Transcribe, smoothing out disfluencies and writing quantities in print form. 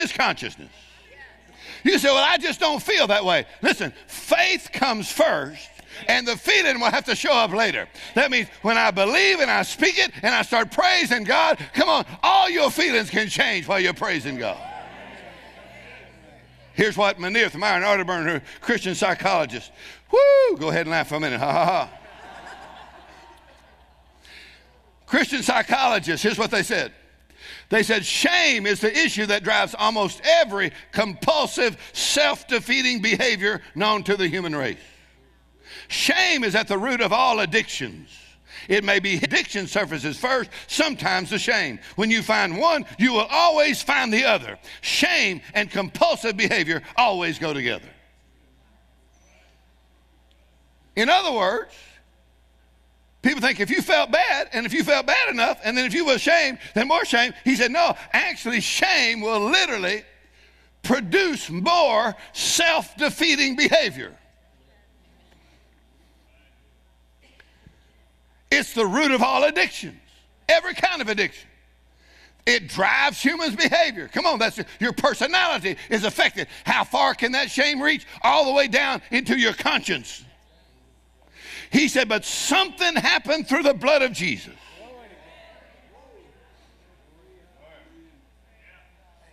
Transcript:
is consciousness. You say, well, I just don't feel that way. Listen, faith comes first, and the feeling will have to show up later. That means when I believe and I speak it and I start praising God, come on, all your feelings can change while you're praising God. Here's what Manir Myron Arterburn, her Christian psychologist. Woo! Go ahead and laugh for a minute. Ha, ha, ha. Christian psychologists, here's what they said. They said shame is the issue that drives almost every compulsive, self-defeating behavior known to the human race. Shame is at the root of all addictions. It may be addiction surfaces first, sometimes the shame. When you find one, you will always find the other. Shame and compulsive behavior always go together. In other words, people think if you felt bad, and if you felt bad enough, and then if you were ashamed, then more shame. He said, no, actually shame will literally produce more self-defeating behavior. It's the root of all addictions, every kind of addiction. It drives humans' behavior. Come on, that's your personality is affected. How far can that shame reach? All the way down into your conscience. He said, but something happened through the blood of Jesus